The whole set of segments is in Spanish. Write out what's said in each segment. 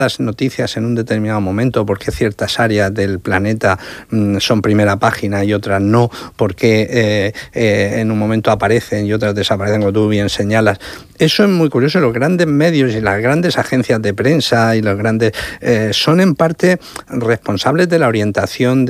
las noticias en un determinado momento, por qué ciertas áreas del planeta son primera página y otras no, por qué en un momento aparecen y otras desaparecen, como tú bien señalas. Eso es muy curioso. Los grandes medios y las grandes agencias de prensa y los grandes son en parte responsables de la orientación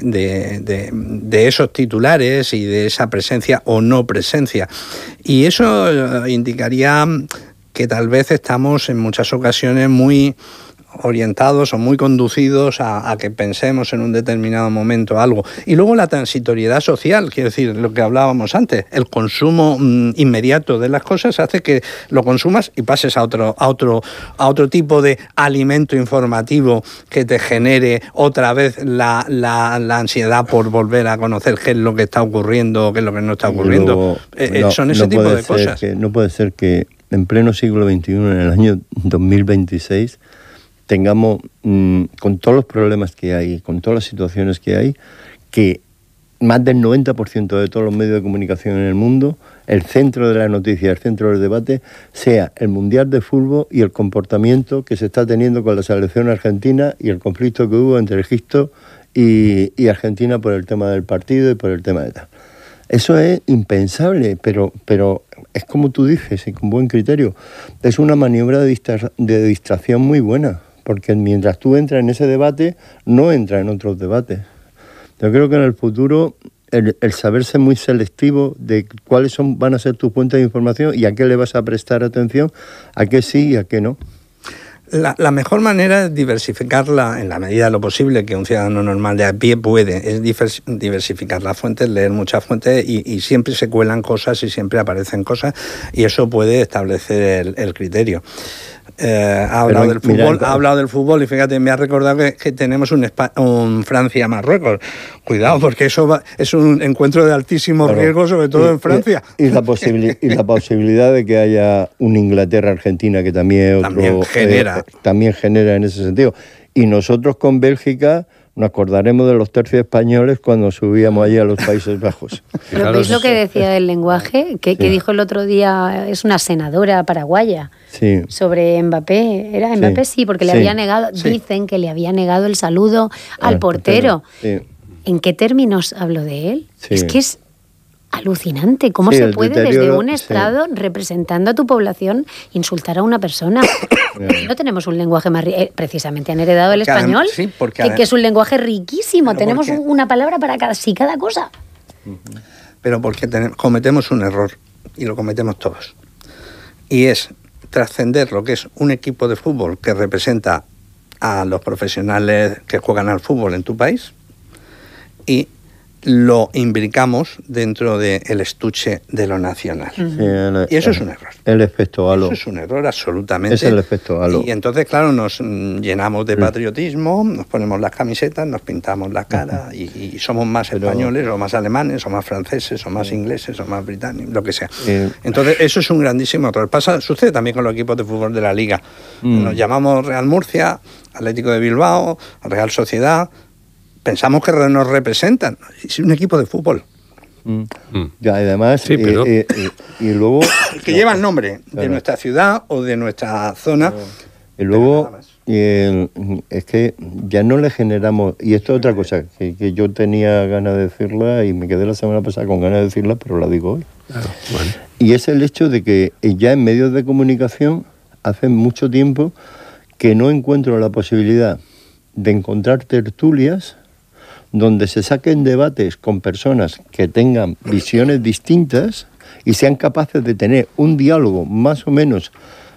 de esos titulares y de esa presencia o no presencia. Y eso indicaría que tal vez estamos en muchas ocasiones muy orientados o muy conducidos a que pensemos en un determinado momento algo. Y luego la transitoriedad social, quiero decir, lo que hablábamos antes, el consumo inmediato de las cosas hace que lo consumas y pases a otro tipo de alimento informativo que te genere otra vez la ansiedad por volver a conocer qué es lo que está ocurriendo o qué es lo que no está ocurriendo. Son ese tipo de cosas. No puede ser que en pleno siglo XXI, en el año 2026, tengamos, con todos los problemas que hay, con todas las situaciones que hay, que más del 90% de todos los medios de comunicación en el mundo, el centro de la noticia, el centro del debate, sea el Mundial de Fútbol y el comportamiento que se está teniendo con la selección argentina y el conflicto que hubo entre Egipto y Argentina por el tema del partido y por el tema de tal. Eso es impensable, pero es como tú dices, y con buen criterio. Es una maniobra de distracción muy buena, porque mientras tú entras en ese debate, no entras en otros debates. Yo creo que en el futuro el saber ser muy selectivo de cuáles van a ser tus fuentes de información y a qué le vas a prestar atención, a qué sí y a qué no. La mejor manera es diversificarla en la medida de lo posible que un ciudadano normal de a pie puede, es diversificar las fuentes, leer muchas fuentes y siempre se cuelan cosas y siempre aparecen cosas y eso puede establecer el criterio. Ha hablado del fútbol y fíjate, me ha recordado que tenemos un Francia-Marruecos. Cuidado, porque eso es un encuentro de altísimo riesgo, sobre todo en Francia. Y la posibilidad de que haya un Inglaterra-Argentina que también genera en ese sentido. Y nosotros con Bélgica nos acordaremos de los tercios españoles cuando subíamos allí a los Países Bajos. Pero ¿veis lo que decía del lenguaje? Que dijo el otro día, es una senadora paraguaya, sobre Mbappé. ¿Era Mbappé? Sí, porque le había negado, dicen que le había negado el saludo al portero. ¿En qué términos hablo de él? Es que es alucinante. ¿Cómo se puede desde un Estado, representando a tu población, insultar a una persona? No tenemos un lenguaje más... precisamente han heredado el español, que es un lenguaje riquísimo. Tenemos una palabra para cada cosa. Pero porque cometemos un error, y lo cometemos todos. Y es trascender lo que es un equipo de fútbol que representa a los profesionales que juegan al fútbol en tu país y lo imbricamos dentro del estuche de lo nacional. Y eso es un error. El efecto halo. Eso es un error, absolutamente. Es el efecto halo. Y entonces, claro, nos llenamos de patriotismo, nos ponemos las camisetas, nos pintamos la cara y somos más españoles, o más alemanes, o más franceses, o más ingleses, o más británicos, lo que sea. Entonces, eso es un grandísimo error. Sucede también con los equipos de fútbol de la Liga. Nos llamamos Real Murcia, Atlético de Bilbao, Real Sociedad. Pensamos que nos representan. Es un equipo de fútbol. Y además, y luego... que lleva el nombre de nuestra ciudad o de nuestra zona. Y luego, es que ya no le generamos... Y esto es otra cosa, que yo tenía ganas de decirla y me quedé la semana pasada con ganas de decirla, pero la digo hoy. Bueno. Y es el hecho de que ya en medios de comunicación, hace mucho tiempo, que no encuentro la posibilidad de encontrar tertulias donde se saquen debates con personas que tengan visiones distintas y sean capaces de tener un diálogo más o menos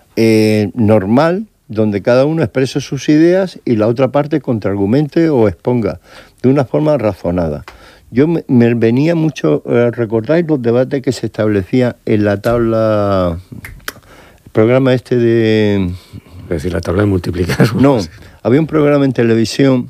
normal, donde cada uno exprese sus ideas y la otra parte contraargumente o exponga de una forma razonada. Yo me venía mucho, ¿recordáis los debates que se establecían en la tabla, el programa de... Es decir, la tabla de multiplicar. No, había un programa en televisión...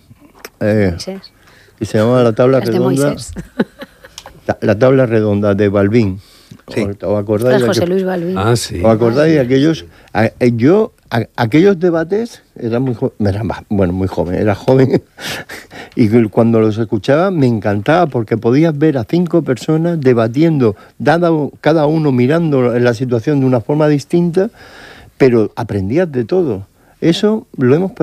y se llamaba La Tabla Redonda. La Tabla Redonda de Balbín. ¿Os acordáis? José Luis Balbín. Sí. ¿Os acordáis de aquellos? Aquellos debates, era muy joven, era joven, y cuando los escuchaba me encantaba porque podías ver a 5 personas debatiendo, cada uno mirando la situación de una forma distinta, pero aprendías de todo. Eso lo hemos